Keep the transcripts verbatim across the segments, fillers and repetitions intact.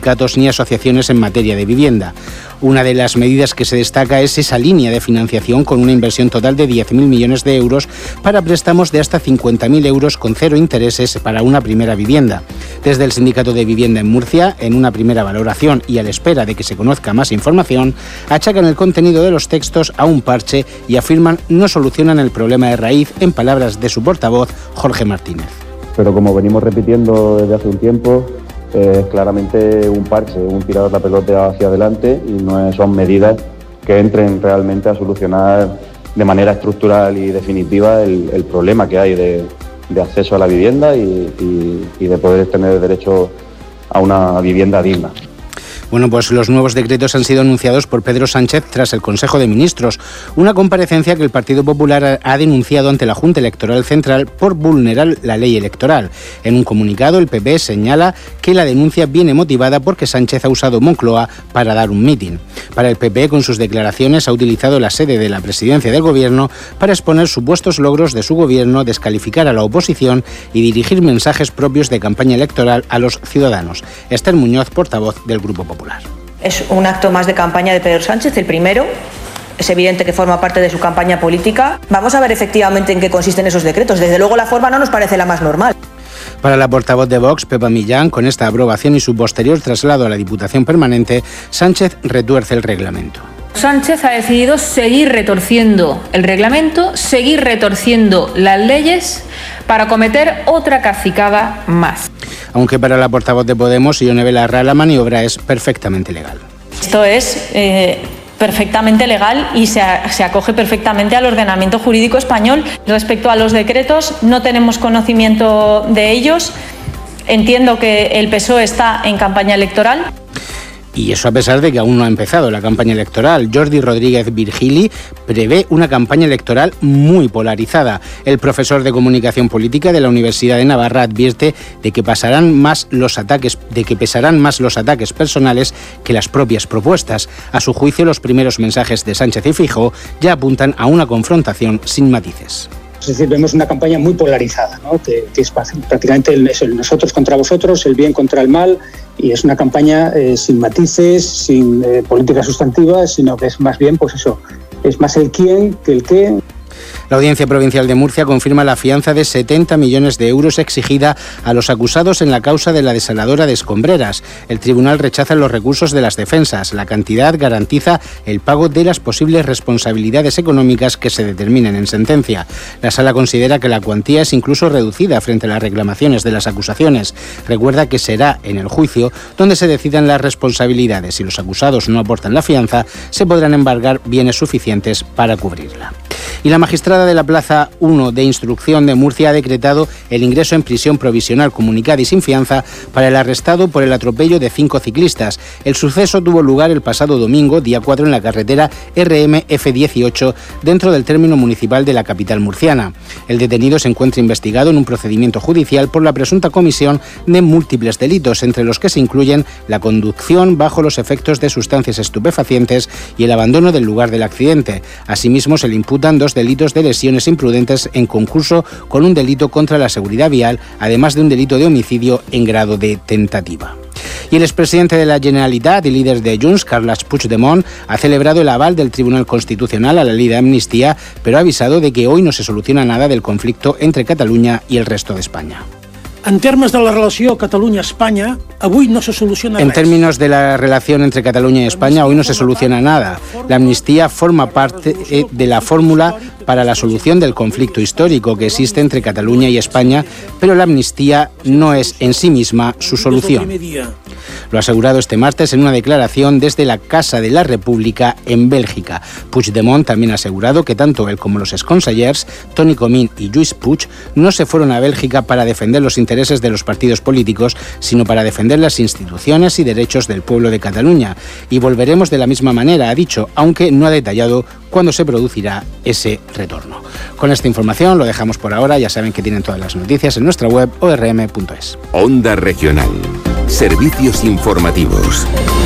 sindicatos ni asociaciones en materia de vivienda. Una de las medidas que se destaca es esa línea de financiación con una inversión total de diez mil millones de euros para préstamos de hasta cincuenta mil euros con cero intereses para una primera vivienda. Desde el Sindicato de Vivienda en Murcia, en una primera valoración y a la espera de que se conozca más información, achacan el contenido de los textos a un parche y afirman no solucionan el problema de raíz, en palabras de su portavoz, Jorge Martínez. Pero como venimos repitiendo desde hace un tiempo, es claramente un parche, un tirar la pelota hacia adelante y no son medidas que entren realmente a solucionar de manera estructural y definitiva el, el problema que hay de, de acceso a la vivienda y, y, y de poder tener derecho a una vivienda digna. Bueno, pues los nuevos decretos han sido anunciados por Pedro Sánchez tras el Consejo de Ministros, una comparecencia que el Partido Popular ha denunciado ante la Junta Electoral Central por vulnerar la ley electoral. En un comunicado, el P P señala que la denuncia viene motivada porque Sánchez ha usado Moncloa para dar un mitin. Para el P P, con sus declaraciones, ha utilizado la sede de la presidencia del Gobierno para exponer supuestos logros de su Gobierno, descalificar a la oposición y dirigir mensajes propios de campaña electoral a los ciudadanos. Esther Muñoz, portavoz del Grupo Popular. Es un acto más de campaña de Pedro Sánchez, el primero. Es evidente que forma parte de su campaña política. Vamos a ver efectivamente en qué consisten esos decretos. Desde luego la forma no nos parece la más normal. Para la portavoz de Vox, Pepa Millán, con esta aprobación y su posterior traslado a la Diputación Permanente, Sánchez retuerce el reglamento. Sánchez ha decidido seguir retorciendo el reglamento, seguir retorciendo las leyes para cometer otra cacicada más. Aunque para la portavoz de Podemos, Ione Belarra, la maniobra es perfectamente legal. Esto es eh, perfectamente legal y se, se acoge perfectamente al ordenamiento jurídico español. Respecto a los decretos, no tenemos conocimiento de ellos. Entiendo que el P S O E está en campaña electoral. Y eso a pesar de que aún no ha empezado la campaña electoral. Jordi Rodríguez Virgili prevé una campaña electoral muy polarizada. El profesor de Comunicación Política de la Universidad de Navarra advierte de que pasarán más los ataques, de que pesarán más los ataques personales que las propias propuestas. A su juicio, los primeros mensajes de Sánchez y Feijóo ya apuntan a una confrontación sin matices. Es decir, vemos una campaña muy polarizada, ¿no? que, que es prácticamente el, es el nosotros contra vosotros, el bien contra el mal, y es una campaña eh, sin matices, sin eh, política sustantiva, sino que es más bien, pues eso, es más el quién que el qué. La Audiencia Provincial de Murcia confirma la fianza de setenta millones de euros exigida a los acusados en la causa de la desaladora de Escombreras. El tribunal rechaza los recursos de las defensas. La cantidad garantiza el pago de las posibles responsabilidades económicas que se determinen en sentencia. La Sala considera que la cuantía es incluso reducida frente a las reclamaciones de las acusaciones. Recuerda que será en el juicio donde se decidan las responsabilidades. Si los acusados no aportan la fianza, se podrán embargar bienes suficientes para cubrirla. Y la magistrada de la Plaza uno de Instrucción de Murcia ha decretado el ingreso en prisión provisional comunicada y sin fianza para el arrestado por el atropello de cinco ciclistas. El suceso tuvo lugar el pasado domingo, día cuatro, en la carretera R M F dieciocho, dentro del término municipal de la capital murciana. El detenido se encuentra investigado en un procedimiento judicial por la presunta comisión de múltiples delitos, entre los que se incluyen la conducción bajo los efectos de sustancias estupefacientes y el abandono del lugar del accidente. Asimismo, se le imputan dos delitos de lesiones imprudentes en concurso con un delito contra la seguridad vial, además de un delito de homicidio en grado de tentativa. Y el expresidente de la Generalitat y líder de Junts, Carles Puigdemont, ha celebrado el aval del Tribunal Constitucional a la ley de amnistía, pero ha avisado de que hoy no se soluciona nada del conflicto entre Cataluña y el resto de España. En términos de la relación Cataluña-Espanya, hoy no se soluciona En res. términos de la relación entre Cataluña y España, hoy no se soluciona nada. La amnistía forma parte de la fórmula para la solución del conflicto histórico que existe entre Cataluña y España, pero la amnistía no es en sí misma su solución. Lo ha asegurado este martes en una declaración desde la Casa de la República en Bélgica. Puigdemont también ha asegurado que tanto él como los exconsellers, Toni Comín y Lluís Puig, no se fueron a Bélgica para defender los intereses de los partidos políticos, sino para defender las instituciones y derechos del pueblo de Cataluña. Y volveremos de la misma manera, ha dicho, aunque no ha detallado cuándo se producirá ese retorno. Con esta información lo dejamos por ahora. Ya saben que tienen todas las noticias en nuestra web o r m punto es. Onda Regional. Servicios informativos.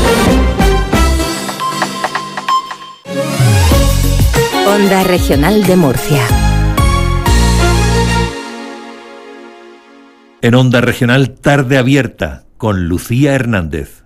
Onda Regional de Murcia. En Onda Regional, Tarde Abierta, con Lucía Hernández.